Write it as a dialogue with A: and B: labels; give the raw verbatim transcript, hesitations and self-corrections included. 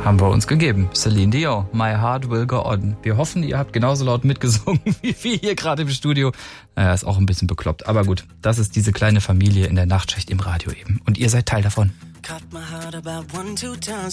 A: haben wir uns gegeben. Celine Dion, My Heart Will Go On. Wir hoffen, ihr habt genauso laut mitgesungen wie wir hier gerade im Studio. Naja, ist auch ein bisschen bekloppt. Aber gut, das ist diese kleine Familie in der Nachtschicht im Radio eben. Und ihr seid Teil davon.
B: Caught my heart about one, two times.